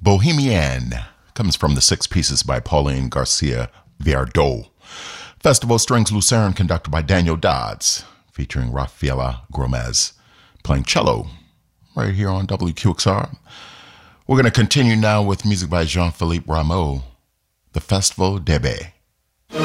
Bohemian comes from the Six Pieces by Pauline Garcia Viardot. Festival Strings Lucerne conducted by Daniel Dodds, featuring Rafaela Gomez playing cello right here on WQXR. We're going to continue now with music by Jean-Philippe Rameau, The Festival d'Ebe.